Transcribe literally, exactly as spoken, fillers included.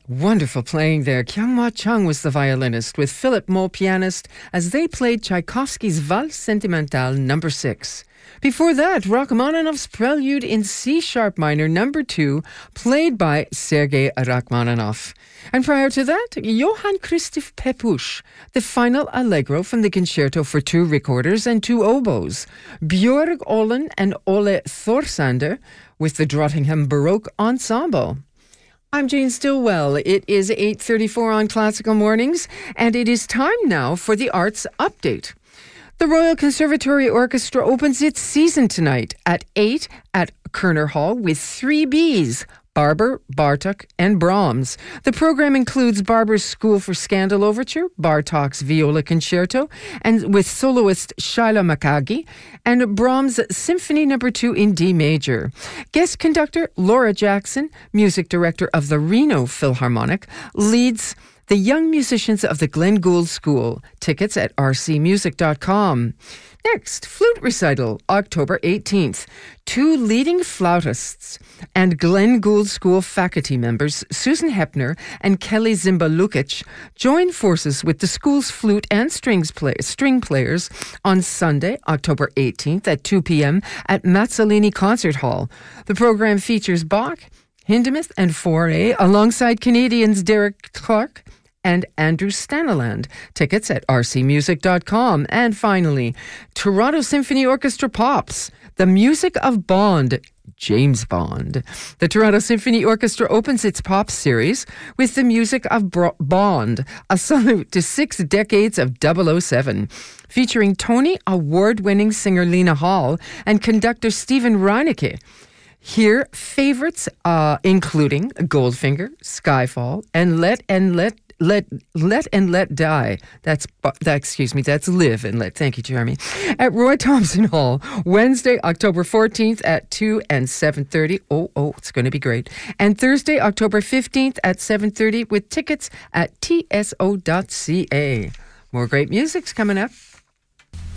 Wonderful playing there. Kyung-Ma Chung was the violinist with Philip Moe pianist as they played Tchaikovsky's Valse Sentimentale number six. Before that, Rachmaninoff's Prelude in C-sharp minor number two, played by Sergei Rachmaninoff. And prior to that, Johann Christoph Pepusch, the final allegro from the concerto for two recorders and two oboes. Björg Olen and Ole Thorsander with the Drottningham Baroque Ensemble. I'm Jane Stillwell. It is eight thirty-four on Classical Mornings, and it is time now for the Arts Update. The Royal Conservatory Orchestra opens its season tonight at eight at Kerner Hall with three Bs, Barber, Bartók, and Brahms. The program includes Barber's School for Scandal Overture, Bartók's Viola Concerto, and with soloist Shaila Makagi, and Brahms' Symphony Number two in D major. Guest conductor Laura Jackson, music director of the Reno Philharmonic, leads the young musicians of the Glenn Gould School. Tickets at r c music dot com. Next, flute recital, October eighteenth. Two leading flautists and Glenn Gould School faculty members, Susan Hepner and Kelly Zimba-Lukic, join forces with the school's flute and strings play, string players on Sunday, October eighteenth at two p.m. at Mazzolini Concert Hall. The program features Bach, Hindemith, and Fauré alongside Canadians Derek Clark and Andrew Staniland. Tickets at r c music dot com. And finally, Toronto Symphony Orchestra Pops, the music of Bond, James Bond. The Toronto Symphony Orchestra opens its Pop series with the music of Bro- Bond, a salute to six decades of double oh seven, featuring Tony Award-winning singer Lena Hall and conductor Stephen Reinecke. Here, favorites uh, including Goldfinger, Skyfall, and Let and Let Let Let and Let Die. That's that. Excuse me. That's Live and Let. Thank you, Jeremy. At Roy Thompson Hall, Wednesday, October fourteenth at two and seven thirty. Oh, oh, it's going to be great. And Thursday, October fifteenth at seven thirty with tickets at t s o dot c a. More great music's coming up.